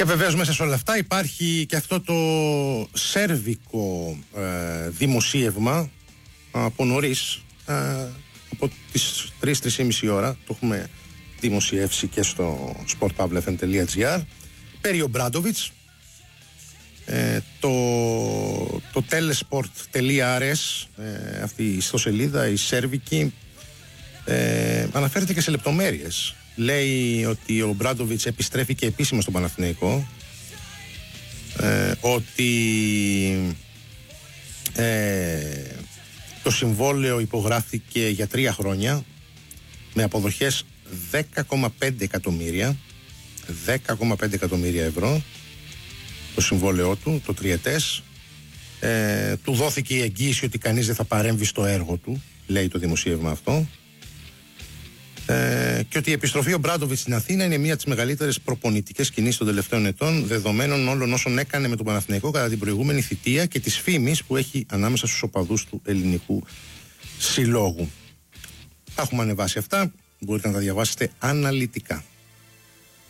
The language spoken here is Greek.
Και βεβαίως μέσα σε όλα αυτά υπάρχει και αυτό το σέρβικο δημοσίευμα από νωρίς, από τις 3-3.30 ώρα, το έχουμε δημοσιεύσει και στο sportpavlefm.gr, περί Ομπράντοβιτς. Το telesport.rs, αυτή η ιστοσελίδα, η σέρβικη, αναφέρεται και σε λεπτομέρειες. Λέει ότι ο Ομπράντοβιτς επιστρέφει και επίσημα στον Παναθηναϊκό, ότι το συμβόλαιο υπογράφηκε για 3 χρόνια με αποδοχές 10,5 εκατομμύρια 10,5 εκατομμύρια ευρώ το συμβόλαιό του, το τριετές. Του δόθηκε η εγγύηση ότι κανείς δεν θα παρέμβει στο έργο του, λέει το δημοσίευμα αυτό, και ότι η επιστροφή ο Ομπράντοβιτς στην Αθήνα είναι μία από τις μεγαλύτερες προπονητικές κινήσεις των τελευταίων ετών, δεδομένων όλων όσων έκανε με τον Παναθηναϊκό κατά την προηγούμενη θητεία και της φήμης που έχει ανάμεσα στους οπαδούς του ελληνικού συλλόγου. Τα έχουμε ανεβάσει αυτά, μπορείτε να τα διαβάσετε αναλυτικά.